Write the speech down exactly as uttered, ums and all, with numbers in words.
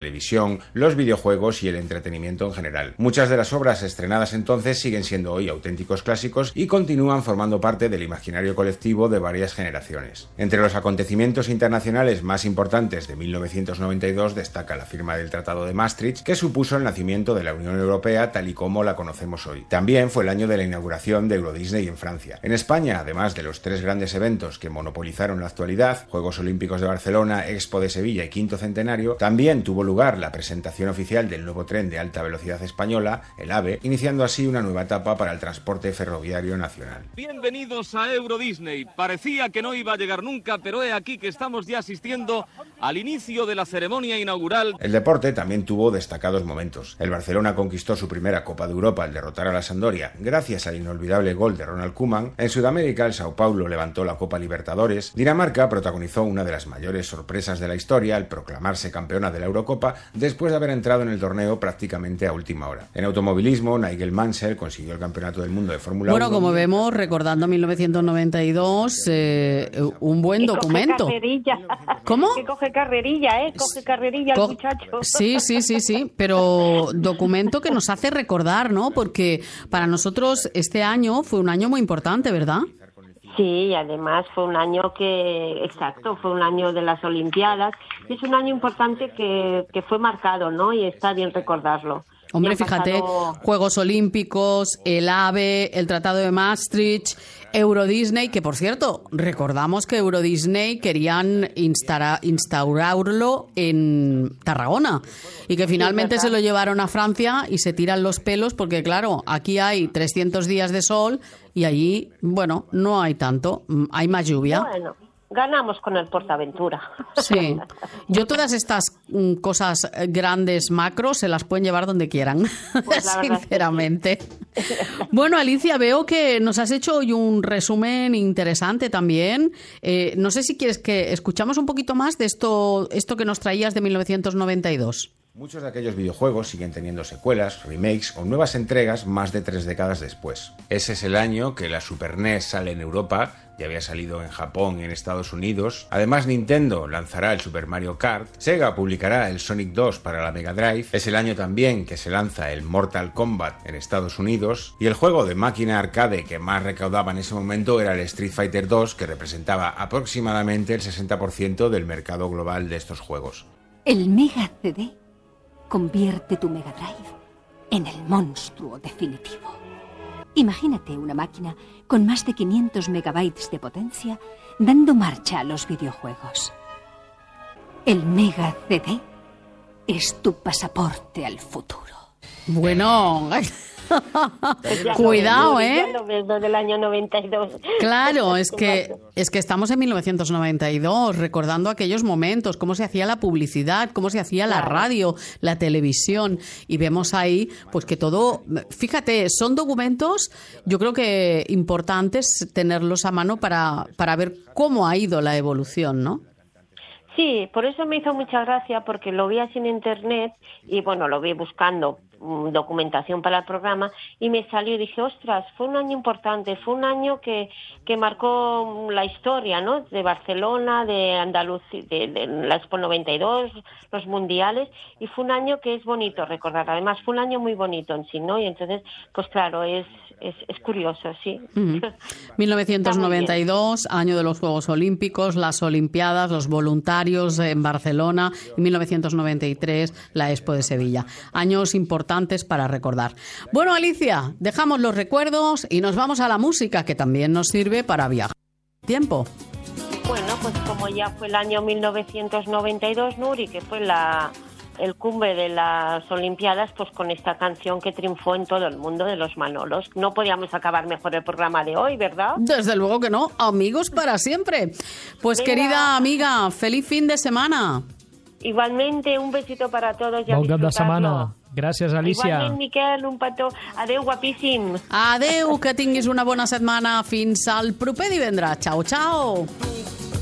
televisión, los videojuegos y el entretenimiento en general. Muchas de las obras estrenadas entonces siguen siendo hoy auténticos clásicos y continúan formando parte del imaginario colectivo de varias generaciones. Entre los acontecimientos internacionales más importantes de mil novecientos noventa y dos destaca la firma del Tratado de Maastricht, que supuso el nacimiento de la Unión Europea tal y como la conocemos hoy. También fue el año de la inauguración de Euro Disney en Francia. En España, además de los tres grandes eventos que monopolizaron la actualidad, Juegos Olímpicos de Barcelona, Expo de Sevilla y Quinto Centenario, también tuvo lugar la presentación oficial del nuevo tren de alta velocidad española, el AVE, iniciando así una nueva etapa para el transporte ferroviario nacional. Bienvenidos a Euro Disney. Parecía que no iba a llegar nunca, pero he aquí que estamos ya asistiendo al inicio de la ceremonia inaugural. El deporte también tuvo destacados momentos. El Barcelona conquistó su primera Copa de Europa al derrotar a la Sampdoria, gracias al inolvidable gol de Ronald Koeman. En Sudamérica, el Sao Paulo levantó la Copa Libertadores. Dinamarca protagonizó una de las mayores sorpresas de la historia al proclamarse campeona de la Eurocopa después de haber entrado en el torneo prácticamente a última hora. En automovilismo, Nigel Mansell consiguió el campeonato del mundo de Fórmula uno. Bueno, como vemos, recordando mil novecientos noventa y dos, eh, un buen documento. Coge carrerilla. ¿Cómo? Que coge carrerilla, ¿eh? Coge carrerilla Co- el muchacho. Sí, sí, sí, sí, pero documento que nos hace recordar, ¿no? Porque para nosotros este año fue un año muy importante, ¿verdad? Sí, y además fue un año que, exacto, fue un año de las Olimpiadas. Y es un año importante que, que fue marcado, ¿no? Y está bien recordarlo. Hombre, Y han fíjate, pasado- Juegos Olímpicos, el AVE, el Tratado de Maastricht, Euro Disney, que por cierto, recordamos que Euro Disney querían instara- instaurarlo en Tarragona y que finalmente verdad. se lo llevaron a Francia y se tiran los pelos porque, claro, aquí hay trescientos días de sol y allí, bueno, no hay tanto, mm, hay más lluvia. Bueno, ganamos con el Portaventura. Sí, yo todas estas mm, cosas eh, grandes, macros, se las pueden llevar donde quieran, Pues la verdad es que sinceramente. Bueno, Alicia, veo que nos has hecho hoy un resumen interesante también. Eh, no sé si quieres que escuchamos un poquito más de esto, esto que nos traías de mil novecientos noventa y dos. Muchos de aquellos videojuegos siguen teniendo secuelas, remakes o nuevas entregas más de tres décadas después. Ese es el año que la Super N E S sale en Europa, ya había salido en Japón y en Estados Unidos. Además, Nintendo lanzará el Super Mario Kart, Sega publicará el Sonic dos para la Mega Drive, es el año también que se lanza el Mortal Kombat en Estados Unidos, y el juego de máquina arcade que más recaudaba en ese momento era el Street Fighter dos, que representaba aproximadamente el sesenta por ciento del mercado global de estos juegos. El Mega C D convierte tu Mega Drive en el monstruo definitivo. Imagínate una máquina con más de quinientos megabytes de potencia dando marcha a los videojuegos. El Mega C D es tu pasaporte al futuro. Bueno, Pues ya lo cuidado, ves, ¿eh? Ya lo ves, lo del año noventa y dos. Claro, es que es que estamos en mil novecientos noventa y dos, recordando aquellos momentos, cómo se hacía la publicidad, cómo se hacía la Claro. radio, la televisión, y vemos ahí pues que todo, fíjate, son documentos, yo creo que importantes tenerlos a mano para, para ver cómo ha ido la evolución, ¿no? Sí, por eso me hizo mucha gracia, porque lo vi así en internet y bueno, lo vi buscando mm, documentación para el programa y me salió y dije, ostras, fue un año importante, fue un año que, que marcó la historia, ¿no? De Barcelona, de Andalucía, de, de la Expo noventa y dos, los mundiales, y fue un año que es bonito recordar. Además, fue un año muy bonito en sí, ¿no? Y entonces, pues claro, es es, es curioso, sí. Uh-huh. mil novecientos noventa y dos, año de los Juegos Olímpicos, las Olimpiadas, los voluntarios en Barcelona, y mil novecientos noventa y tres, la Expo de Sevilla. Años importantes para recordar. Bueno, Alicia, dejamos los recuerdos y nos vamos a la música, que también nos sirve para viajar. Tiempo. Bueno, pues como ya fue el año mil novecientos noventa y dos, Nuri, que fue la el cumbre de las Olimpiadas, pues con esta canción que triunfó en todo el mundo de los Manolos. No podíamos acabar mejor el programa de hoy, ¿verdad? Desde luego que no, amigos para siempre. Pues Venga. querida amiga, feliz fin de semana. Igualmente, un besito para todos y a Bon cap de disfrutarlo. setmana. Gràcies, Alicia. Igualment, Miquel, un petó. Adéu, guapíssim. Adeu, que tinguis una bona setmana. Fins al proper divendres. Ciao, ciao.